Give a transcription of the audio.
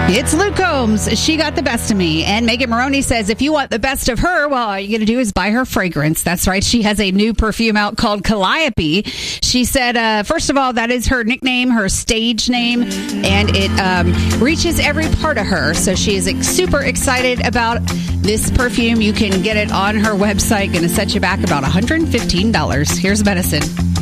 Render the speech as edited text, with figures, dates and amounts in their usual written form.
It's Luke Combs. She got the best of me. And Megan Maroney says if you want the best of her, well, all you got to do is buy her fragrance. That's right. She has a new perfume out called Calliope. She said, first of all, that is her nickname, her stage name, and it reaches every part of her. So she is super excited about this perfume. You can get it on her website. Going to set you back about $115. Here's medicine.